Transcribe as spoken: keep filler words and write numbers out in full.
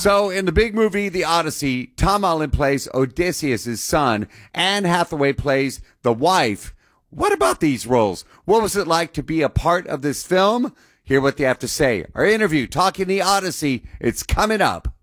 So in the big movie, The Odyssey, Tom Holland plays Odysseus' son. Anne Hathaway plays the wife. What about these roles? What was it like to be a part of this film? Hear what they have to say. Our interview, Talking the Odyssey, it's coming up.